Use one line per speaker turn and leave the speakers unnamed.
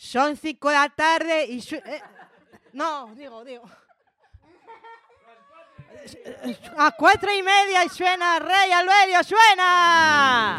Son 5 de la tarde y... No, digo. A 4:30 y suena Rey Alberio, ¡suena!